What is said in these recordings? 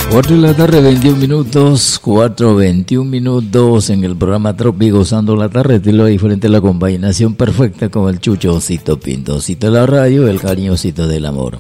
4 de la tarde, 21 minutos, 4:21 minutos en el programa Tropi, gozando la tarde, estilo diferente, la combinación perfecta con el chuchoncito, pintoncito de la radio, el cariñosito del amor.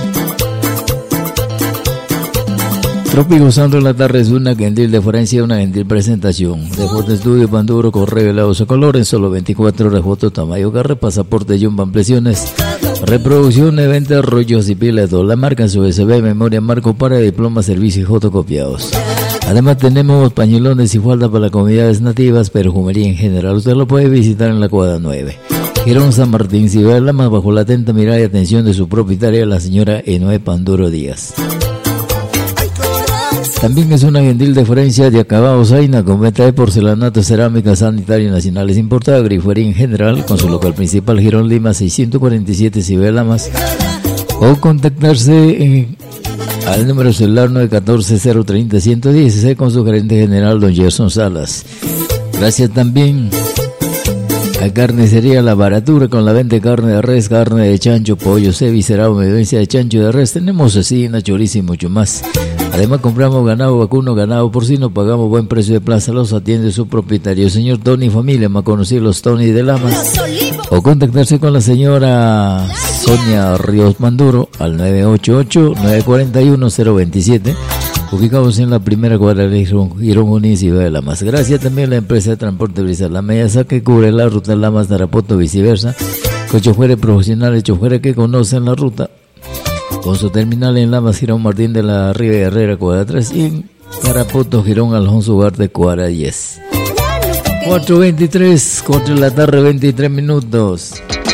Tropi, gozando la tarde es una gentil deferencia, una gentil presentación. De Foto Estudio, Panduro, Correo Helados a Color, en solo 24 horas, foto Tamayo Garre, pasaporte Jumbo Ampliaciones. Reproducciones, ventas, rollos y pilas, toda la marca en su USB, memoria, marco para diplomas, servicios y fotocopiados. Además tenemos pañuelones y faldas para comunidades nativas, perfumería en general. Usted lo puede visitar en la cuadra 9. Girón San Martín, Ciudad de Lamas, bajo la atenta mirada y atención de su propietaria, la señora Enoe Panduro Díaz. También es una gentil deferencia de Acabados Zaina, con venta de porcelanato, cerámica, sanitario nacionales importada, grifería en general, con su local principal Girón Lima 647 Ciudad Lamas, o contactarse al número celular 914-030-116 con su gerente general don Gerson Salas. Gracias también a Carnicería La Baratura, con la venta de carne de res, carne de chancho, pollo, cevicerado, medencia de chancho de res. Tenemos cecina, chorizo y mucho más. Además compramos ganado vacuno, ganado porcino, pagamos buen precio de plaza, los atiende su propietario, el señor Tony Familia, más conocido los Tony de Lamas, o contactarse con la señora Sonia Ríos Manduro al 988-941-027, ubicados en la primera cuadra de Girón Junín, Ciudad de Lamas. Gracias también a la empresa de transporte Brisa La Mellaza, que cubre la ruta Lamas, Tarapoto, viceversa, con choferes profesionales, choferes que conocen la ruta, con su terminal en Lamas, Girón Martín de la Riva Herrera, cuadra 3, y en Tarapoto, Girón Alfonso Ugarte, cuadra 10. 4:23, 4 de la tarde, 23 minutos.